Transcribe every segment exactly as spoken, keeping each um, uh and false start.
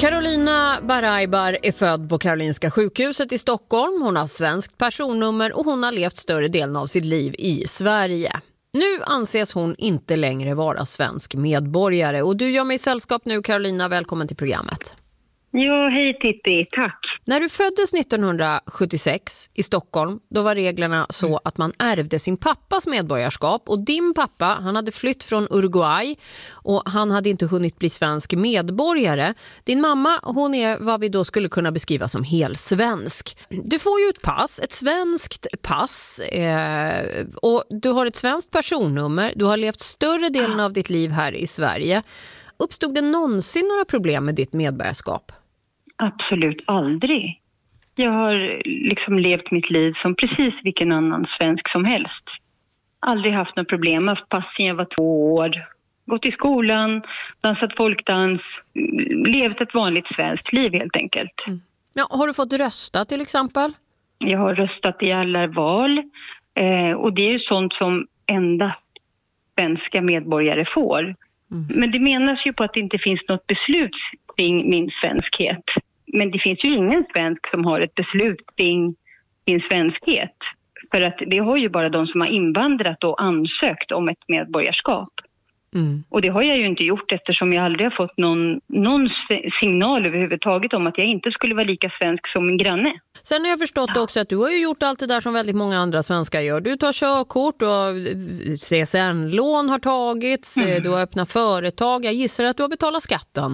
Carolina Baraibar är född på Karolinska sjukhuset i Stockholm. Hon har svenskt personnummer och hon har levt större delen av sitt liv i Sverige. Nu anses hon inte längre vara svensk medborgare. Och du gör mig sällskap nu, Carolina. Välkommen till programmet. Ja, hej Titti, tack. När du föddes nittonhundrasjuttiosex i Stockholm, då var reglerna så att man ärvde sin pappas medborgarskap. Och din pappa, han hade flytt från Uruguay och han hade inte hunnit bli svensk medborgare. Din mamma, hon är vad vi då skulle kunna beskriva som helsvensk. Du får ju ett pass, ett svenskt pass. Eh, och du har ett svenskt personnummer. Du har levt större delen av ditt liv här i Sverige. Uppstod det någonsin några problem med ditt medborgarskap? Absolut aldrig. Jag har liksom levt mitt liv som precis vilken annan svensk som helst. Aldrig haft några problem. Haft pass sedan jag var två år. Gått i skolan, dansat folkdans. Levt ett vanligt svenskt liv helt enkelt. Mm. Ja, har du fått rösta till exempel? Jag har röstat i alla val. Eh, och det är ju sånt som enda svenska medborgare får. Mm. Men det menas ju på att det inte finns något beslut kring min svenskhet. Men det finns ju ingen svensk som har ett beslut kring sin svenskhet. För att det har ju bara de som har invandrat och ansökt om ett medborgarskap. Mm. Och det har jag ju inte gjort eftersom jag aldrig har fått någon, någon signal överhuvudtaget om att jag inte skulle vara lika svensk som min granne. Sen har jag förstått ja. också att du har ju gjort allt det där som väldigt många andra svenskar gör. Du tar körkort och C S N-lån har tagits, mm. du har öppnat företag. Jag gissar att du har betalat skatten.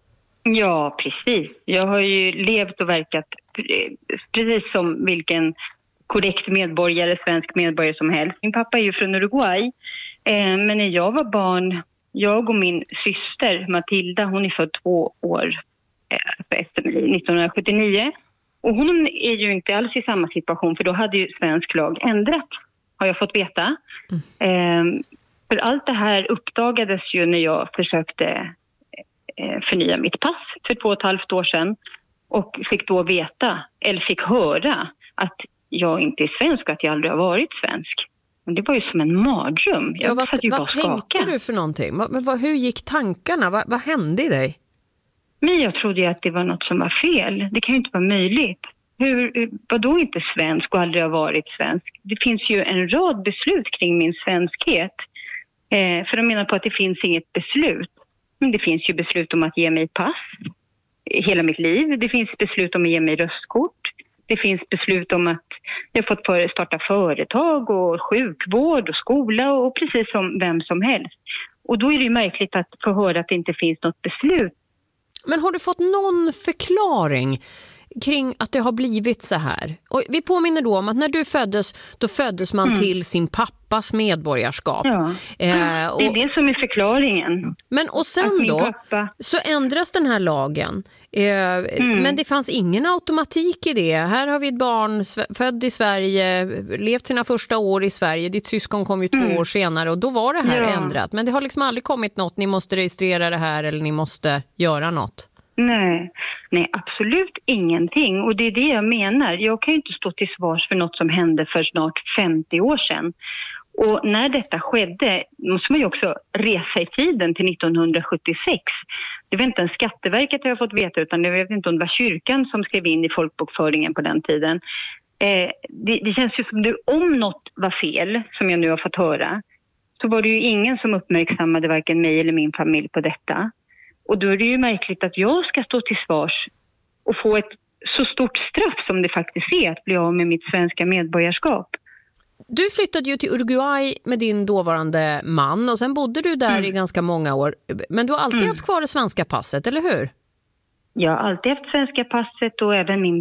Ja, precis. Jag har ju levt och verkat precis som vilken korrekt medborgare, svensk medborgare som helst. Min pappa är ju från Uruguay. Eh, men när jag var barn, jag och min syster Matilda, hon är född två år eh, efter mig, nittonhundrasjuttionio. Och hon är ju inte alls i samma situation för då hade ju svensk lag ändrat, har jag fått veta. Mm. Eh, för allt det här uppdagades ju när jag försökte eh, förnya mitt pass för två och ett halvt år sedan. Och fick då veta, eller fick höra att jag inte är svensk och att jag aldrig har varit svensk. Det var ju som en mardröm. Jag ja, vad ju vad tänkte du för någonting? Men vad, hur gick tankarna? Vad, vad hände i dig? Men jag trodde ju att det var något som var fel. Det kan ju inte vara möjligt. Hur, vad då inte svensk och aldrig har varit svensk? Det finns ju en rad beslut kring min svenskhet. Eh, för de menar på att det finns inget beslut. Men det finns ju beslut om att ge mig pass hela mitt liv. Det finns beslut om att ge mig röstkort. Det finns beslut om att jag fått för, starta företag och sjukvård och skola och precis som vem som helst. Och då är det ju märkligt att få höra att det inte finns något beslut. Men har du fått någon förklaring kring att det har blivit så här? Och vi påminner då om att när du föddes, då föddes man mm. till sin pappas medborgarskap. Ja, eh, och, det är det som är förklaringen. Men och sen då pappa... så ändras den här lagen. Eh, mm. Men det fanns ingen automatik i det. Här har vi ett barn född i Sverige, levt sina första år i Sverige. Ditt syskon kom ju två mm. år senare och då var det här ja. ändrat. Men det har liksom aldrig kommit något, ni måste registrera det här eller ni måste göra något. Nej, nej, absolut ingenting. Och det är det jag menar. Jag kan ju inte stå till svars för något som hände för snart femtio år sedan. Och när detta skedde måste man ju också resa i tiden till nittonhundrasjuttiosex. Det var inte en Skatteverket jag har fått veta utan jag vet inte om det var kyrkan som skrev in i folkbokföringen på den tiden. Eh, det, det känns ju som att om något var fel, som jag nu har fått höra, så var det ju ingen som uppmärksammade varken mig eller min familj på detta. Och då är det ju märkligt att jag ska stå till svars och få ett så stort straff som det faktiskt är att bli av med mitt svenska medborgarskap. Du flyttade ju till Uruguay med din dåvarande man och sen bodde du där mm. i ganska många år. Men du har alltid mm. haft kvar det svenska passet, eller hur? Jag har alltid haft svenska passet och även min